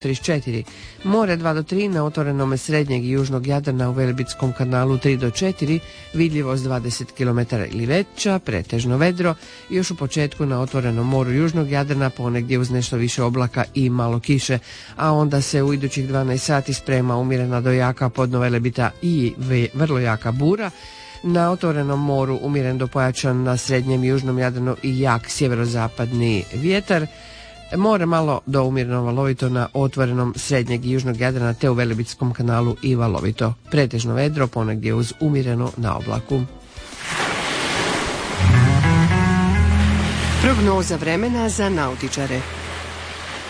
34. More 2 do 3 na otvorenom srednjeg i južnog Jadrana u Velebitskom kanalu 3 do 4, vidljivost 20 km ili veća, pretežno vedro. Još u početku na otvorenom moru južnog Jadrana ponegdje uz nešto više oblaka i malo kiše, a onda se u idućih 12 sati sprema umjerena do jaka podno Velebita i vrlo jaka bura. Na otvorenom moru umjeren do pojačan na srednjem i južnom Jadranu i jak sjeverozapadni vjetar. More malo do umjereno valovito na otvorenom srednjeg i južnog Jadrana te u Velebitskom kanalu i valovito. Pretežno vedro, ponegdje uz umjereno na oblaku. Prognoza vremena za nautičare.